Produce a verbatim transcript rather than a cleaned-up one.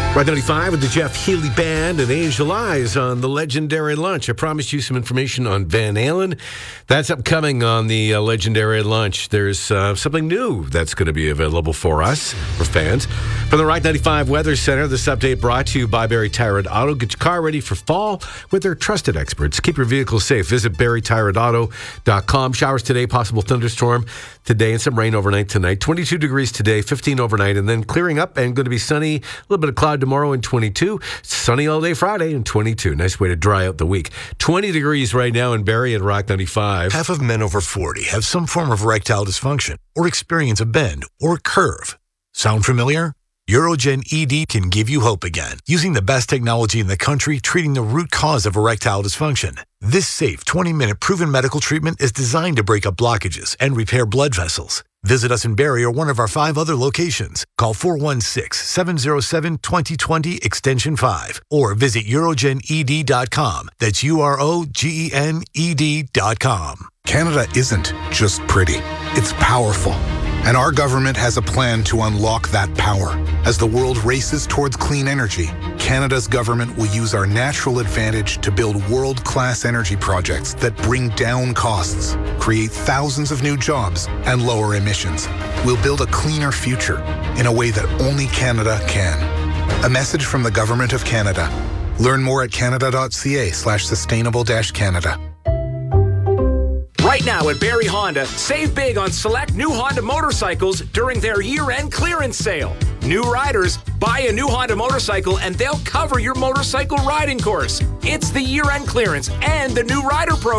Ride ninety-five with the Jeff Healey Band and Angel Eyes on the Legendary Lunch. I promised you some information on Van Halen. That's upcoming on the uh, Legendary Lunch. There's uh, something new that's going to be available for us, for fans. From the Ride ninety-five Weather Center, this update brought to you by Barry Tire and Auto. Get your car ready for fall with their trusted experts. Keep your vehicle safe. Visit barry tire and auto dot com. Showers today, possible thunderstorm today, and some rain overnight tonight. twenty-two degrees today, fifteen overnight, and then clearing up and going to be sunny. A little bit of cloud tomorrow and twenty-two. Sunny all day Friday and twenty-two. Nice way to dry out the week. twenty degrees right now in Barrie at Rock ninety-five. Half of men over forty have some form of erectile dysfunction or experience a bend or curve. Sound familiar? Urogen E D can give you hope again, using the best technology in the country treating the root cause of erectile dysfunction. This safe twenty-minute proven medical treatment is designed to break up blockages and repair blood vessels. Visit us in Barrie or one of our five other locations. Call four one six, seven zero seven, two zero two zero extension five or visit urogen e d dot com. That's U R O G E N E D dot com. Canada isn't just pretty, it's powerful. And our government has a plan to unlock that power. As the world races towards clean energy, Canada's government will use our natural advantage to build world-class energy projects that bring down costs, create thousands of new jobs, and lower emissions. We'll build a cleaner future in a way that only Canada can. A message from the Government of Canada. Learn more at canada.ca slash sustainable dash Canada. Right now at Barrie Honda, save big on select new Honda motorcycles during their year-end clearance sale. New riders, buy a new Honda motorcycle and they'll cover your motorcycle riding course. It's the year-end clearance and the new rider program.